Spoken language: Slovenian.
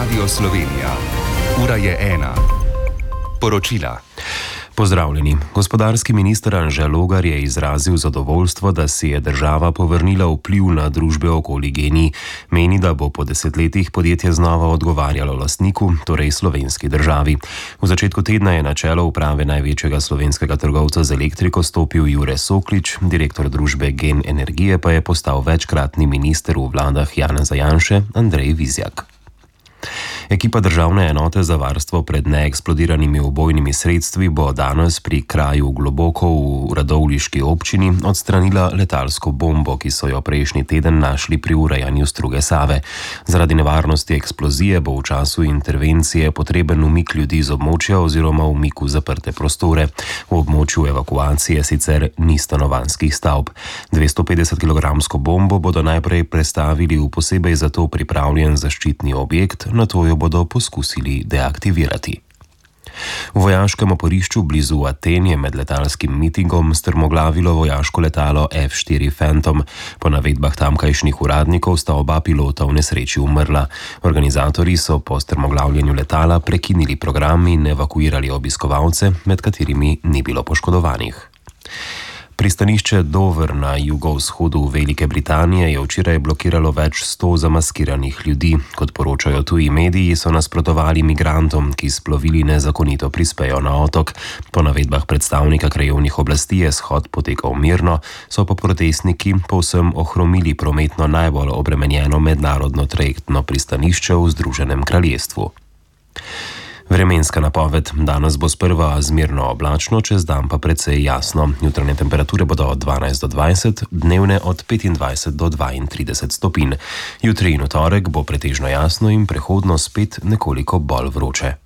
Radio Slovenija. Ura je 1. Poročila. Pozdravljeni. Gospodarski minister Anže Logar je izrazil zadovoljstvo, da si je država povrnila vpliv na družbe okoli GEN-I. Meni, da bo po desetletjih podjetje znova odgovarjalo lastniku, torej slovenski državi. V začetku tedna je na čelo uprave največjega slovenskega trgovca z elektriko stopil Jure Soklič, direktor družbe GEN Energije pa je postal večkratni minister v vladah Janeza Janše Andrej Vizjak. Ekipa Državne enote za varstvo pred neeksplodiranimi ubojnimi sredstvi bo danes pri kraju Globoko v radovljiški občini odstranila letalsko bombo, ki so jo prejšnji teden našli pri urejanju struge Save. Zaradi nevarnosti eksplozije bo v času intervencije potreben umik ljudi z območja oziroma umik v zaprte prostore. V območju evakuacije sicer ni stanovanjskih stavb. 250-kilogramsko bombo bodo najprej prestavili v posebej za to pripravljen zaščitni objekt, nato jo bodo poskusili deaktivirati. V vojaškem oporišču blizu Aten je med letalskim mitingom strmoglavilo vojaško letalo F-4 Phantom. Po navedbah tamkajšnjih uradnikov sta oba pilota v nesreči umrla. Organizatorji so po strmoglavljenju letala prekinili program in evakuirali obiskovalce, med katerimi ni bilo poškodovanih. Pristanišče Dover na jugovzhodu Velike Britanije je včeraj blokiralo več 100 zamaskiranih ljudi. Kot poročajo tuji mediji, so nasprotovali migrantom, ki s plovili nezakonito prispejo na otok. Po navedbah predstavnika krajevnih oblasti je shod potekal mirno, so pa protestniki povsem ohromili prometno najbolj obremenjeno mednarodno trajektno pristanišče v Združenem kraljestvu. Vremenska napoved. Danes bo sprva zmerno oblačno, čez dan pa precej jasno. Jutranje temperature bodo od 12 do 20, dnevne od 25 do 32 stopinj. Jutri in v torek bo pretežno jasno in prehodno spet nekoliko bolj vroče.